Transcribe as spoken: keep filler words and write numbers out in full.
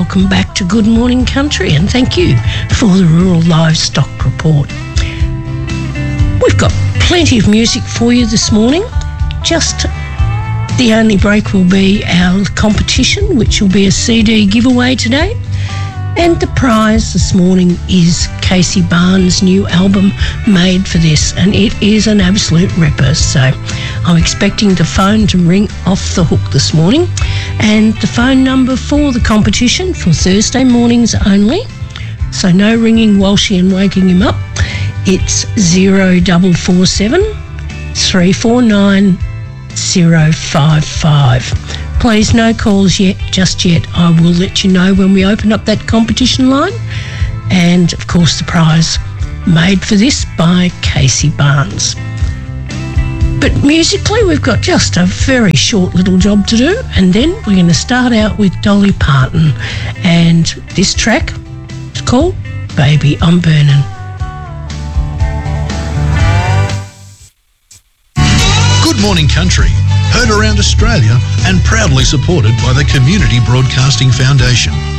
welcome back to Good Morning Country, and thank you for the Rural Livestock Report. We've got plenty of music for you this morning. Just the only break will be our competition, which will be a C D giveaway today. And the prize this morning is Casey Barnes' new album, Made for This, and it is an absolute ripper. So I'm expecting the phone to ring off the hook this morning. And the phone number for the competition for Thursday mornings only, so no ringing Walshy and waking him up, it's zero double four seven three four nine zero five five. Please, no calls yet, just yet. I will let you know when we open up that competition line. And, of course, the prize, Made for This by Casey Barnes. But musically, we've got just a very short little job to do. And then we're going to start out with Dolly Parton. And this track is called Baby, I'm Burning. Good Morning Country, heard around Australia and proudly supported by the Community Broadcasting Foundation.